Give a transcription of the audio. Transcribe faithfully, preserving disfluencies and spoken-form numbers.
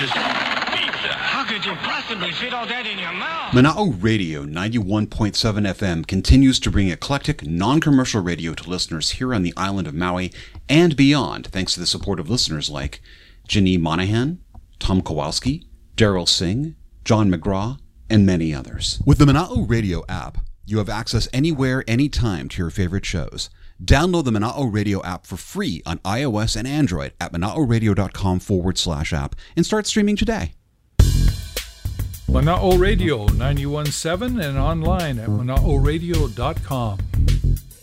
delicious pizza. How could you possibly fit all that in your mouth? Mana'o Radio ninety-one point seven F M continues to bring eclectic, non-commercial radio to listeners here on the island of Maui and beyond, thanks to the support of listeners like Janine Monahan, Tom Kowalski, Daryl Singh, John McGraw, and many others. With the Mana'o Radio app, you have access anywhere, anytime to your favorite shows. Download the Mana'o Radio app for free on iOS and Android at mana'oradio.com forward slash app and start streaming today. Mana'o Radio ninety-one point seven and online at mana'oradio dot com.